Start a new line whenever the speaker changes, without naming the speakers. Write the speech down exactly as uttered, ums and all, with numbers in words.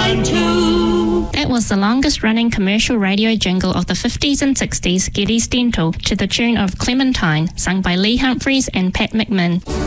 mine too.
That was the longest-running commercial radio jingle of the fifties and sixties, Geddes Dental, to the tune of Clementine, sung by Lee Humphries and Pat McMinn.